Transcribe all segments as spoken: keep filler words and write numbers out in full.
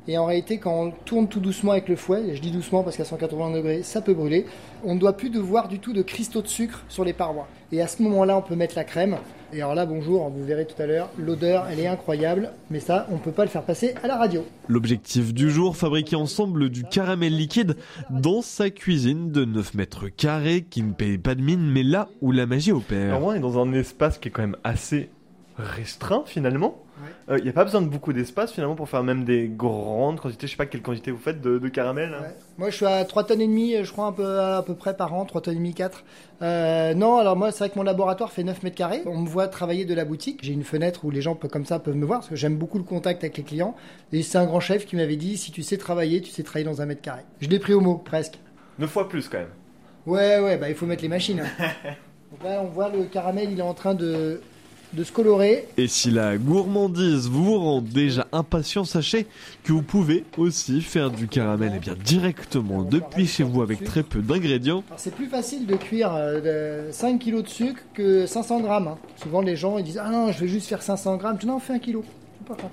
Et en réalité, quand on tourne tout doucement avec le fouet, et je dis doucement parce qu'à cent quatre-vingts degrés, ça peut brûler, on ne doit plus devoir du tout de cristaux de sucre sur les parois. Et à ce moment-là, on peut mettre la crème. Et alors là, bonjour, vous verrez tout à l'heure, l'odeur, elle est incroyable, mais ça, on ne peut pas le faire passer à la radio. L'objectif du jour, fabriquer ensemble du caramel liquide dans sa cuisine de neuf mètres carrés qui ne paye pas de mine, mais là où la magie opère. Alors on est dans un espace qui est quand même assez restreint finalement. Il ouais. n'y euh, a pas besoin de beaucoup d'espace finalement pour faire même des grandes quantités. Je sais pas quelle quantité vous faites de, de caramel. Hein. Ouais. Moi je suis à trois tonnes et demie, je crois un peu, à peu près par an, trois tonnes et demie, quatre. Euh, non, alors moi c'est vrai que mon laboratoire fait neuf mètres carrés. On me voit travailler de la boutique. J'ai une fenêtre où les gens peuvent, comme ça peuvent me voir parce que j'aime beaucoup le contact avec les clients. Et c'est un grand chef qui m'avait dit si tu sais travailler, tu sais travailler dans un mètre carré. Je l'ai pris au mot presque. Neuf fois plus quand même. Ouais, ouais, bah il faut mettre les machines. Hein. Donc là on voit le caramel, il est en train de... de se colorer. Et si la gourmandise vous rend déjà impatient, sachez que vous pouvez aussi faire du caramel et bien directement depuis chez vous avec très peu d'ingrédients. Alors c'est plus facile de cuire euh, de cinq kilos de sucre que cinq cents grammes. Hein. Souvent les gens ils disent ah non je vais juste faire cinq cents grammes. Tu non fais un kilo. C'est pas grave.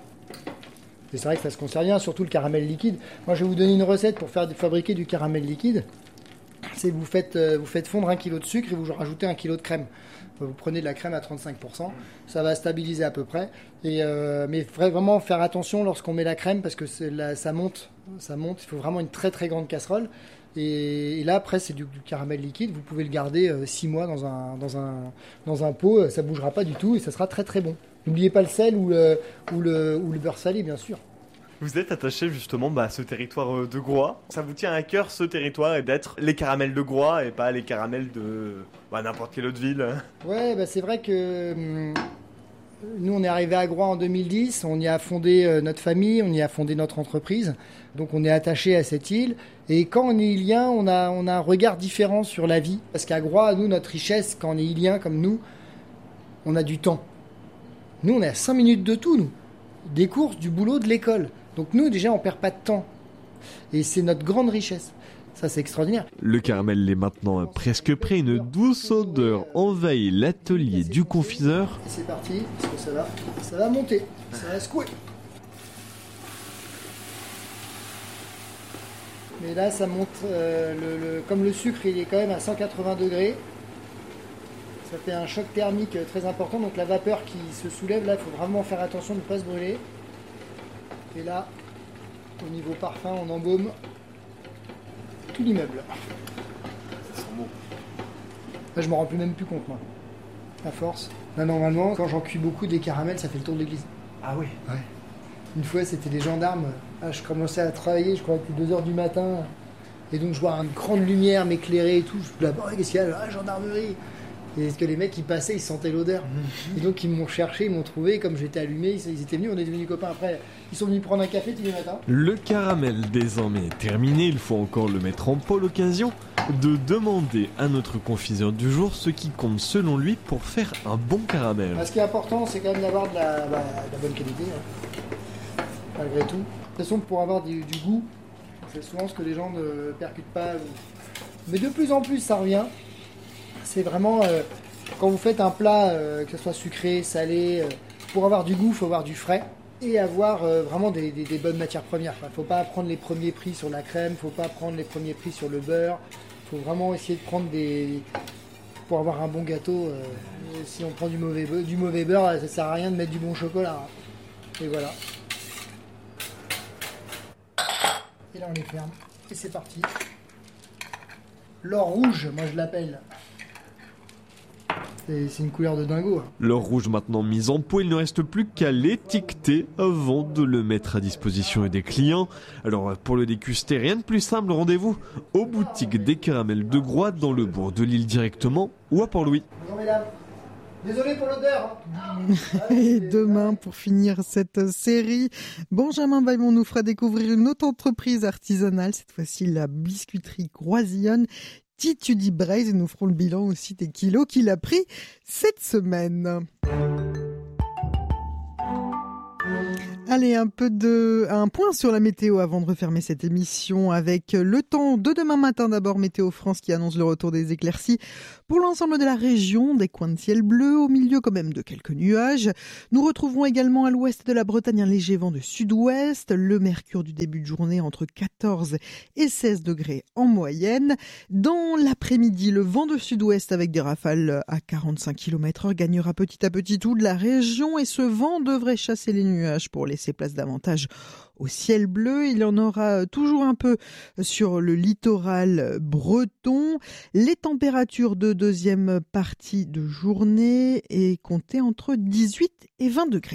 Et c'est vrai que ça se conserve bien, surtout le caramel liquide. Moi je vais vous donner une recette pour faire fabriquer du caramel liquide. C'est vous faites euh, vous faites fondre un kilo de sucre et vous rajoutez un kilo de crème. Vous prenez de la crème à trente-cinq pour cent, ça va stabiliser à peu près. Et euh, mais il faudrait vraiment faire attention lorsqu'on met la crème parce que c'est la, ça monte, ça monte. Il faut vraiment une très très grande casserole. Et, et là après c'est du, du caramel liquide. Vous pouvez le garder six mois dans un dans un dans un pot, ça bougera pas du tout et ça sera très très bon. N'oubliez pas le sel ou le ou le ou le beurre salé bien sûr. Vous êtes attaché justement bah, à ce territoire de Groix. Ça vous tient à cœur ce territoire et d'être les caramels de Groix et pas les caramels de bah, n'importe quelle autre ville. Ouais, bah, c'est vrai que hum, nous on est arrivé à Groix en deux mille dix, on y a fondé euh, notre famille, on y a fondé notre entreprise. Donc on est attaché à cette île. Et quand on est ilien, on a, on a un regard différent sur la vie. Parce qu'à Groix, nous, notre richesse, quand on est ilien comme nous, on a du temps. Nous, on est à cinq minutes de tout, nous. Des courses, du boulot, de l'école. Donc nous, déjà, on perd pas de temps. Et c'est notre grande richesse. Ça, c'est extraordinaire. Le caramel est maintenant presque prêt. Une douce odeur envahit l'atelier du confiseur. Et c'est parti, parce que ça va, ça va monter. Ça va secouer. Mais là, ça monte, euh, le, le, comme le sucre, il est quand même à cent quatre-vingts degrés. Ça fait un choc thermique très important. Donc la vapeur qui se soulève, là, il faut vraiment faire attention de ne pas se brûler. Et là, au niveau parfum, on embaume tout l'immeuble. Ça sent bon. Là, je me rends plus même plus compte, moi. À force. Là, normalement, quand j'en cuis beaucoup des caramels, ça fait le tour de l'église. Ah oui. Ouais. Une fois, c'était des gendarmes. Ah, je commençais à travailler, je crois, depuis deux heures du matin. Et donc, je vois une grande lumière m'éclairer et tout. Je me dis, bah, qu'est-ce qu'il y a? Ah, gendarmerie. Et parce que les mecs, ils passaient, ils sentaient l'odeur. Et donc, ils m'ont cherché, ils m'ont trouvé. Comme j'étais allumé, ils étaient venus, on est devenus copains. Après, ils sont venus prendre un café tous les matins. Le caramel désormais est terminé. Il faut encore le mettre en pot. L'occasion de demander à notre confiseur du jour ce qui compte selon lui pour faire un bon caramel. Ah, ce qui est important, c'est quand même d'avoir de la, bah, de la bonne qualité. Hein. Malgré tout. De toute façon, pour avoir du, du goût, c'est souvent ce que les gens ne percutent pas. Mais de plus en plus, ça revient. C'est vraiment, euh, quand vous faites un plat, euh, que ce soit sucré, salé, euh, pour avoir du goût, il faut avoir du frais et avoir euh, vraiment des, des, des bonnes matières premières. Il ne faut pas prendre les premiers prix sur la crème, il ne faut pas prendre les premiers prix sur le beurre. Il faut vraiment essayer de prendre des... Pour avoir un bon gâteau, euh, si on prend du mauvais, beurre, du mauvais beurre, ça ne sert à rien de mettre du bon chocolat. Et voilà. Et là, on les ferme. Et c'est parti. L'or rouge, moi je l'appelle. C'est, c'est une couleur de dingo. Hein. L'or rouge maintenant mis en pot, il ne reste plus qu'à l'étiqueter avant de le mettre à disposition des clients. Alors pour le déguster, rien de plus simple, rendez-vous aux boutiques des caramels de Groix dans le bourg de l'île directement ou à Port-Louis. Bonjour mesdames. Désolé pour l'odeur. Hein. Et demain, pour finir cette série, Benjamin Baimon nous fera découvrir une autre entreprise artisanale, cette fois-ci la biscuiterie groisillonne Titudy Braise, et nous ferons le bilan aussi des kilos qu'il a pris cette semaine. Allez, un peu de, un point sur la météo avant de refermer cette émission avec le temps de demain matin. D'abord, Météo France qui annonce le retour des éclaircies pour l'ensemble de la région, des coins de ciel bleu au milieu quand même de quelques nuages. Nous retrouverons également à l'ouest de la Bretagne un léger vent de sud-ouest, le mercure du début de journée entre quatorze et seize degrés en moyenne. Dans l'après-midi, le vent de sud-ouest avec des rafales à quarante-cinq kilomètres heure gagnera petit à petit toute la région et ce vent devrait chasser les nuages pour laisser place davantage au ciel bleu. Il y en aura toujours un peu sur le littoral breton. Les températures de deuxième partie de journée est comptée entre dix-huit et vingt degrés.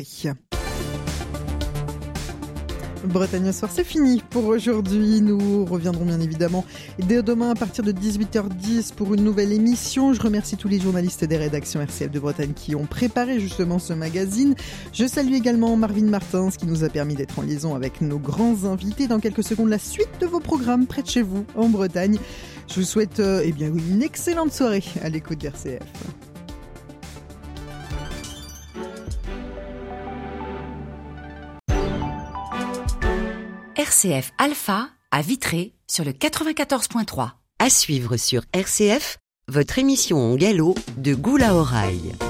Bretagne au soir, c'est fini pour aujourd'hui. Nous reviendrons bien évidemment dès demain à partir de dix-huit heures dix pour une nouvelle émission. Je remercie tous les journalistes des rédactions R C F de Bretagne qui ont préparé justement ce magazine. Je salue également Marvin Martins qui nous a permis d'être en liaison avec nos grands invités. Dans quelques secondes, la suite de vos programmes près de chez vous en Bretagne. Je vous souhaite euh, eh bien, oui, une excellente soirée à l'écoute d'R C F. R C F Alpha à Vitré sur le quatre-vingt-quatorze point trois. À suivre sur R C F, votre émission en gallo de Goût à oreille.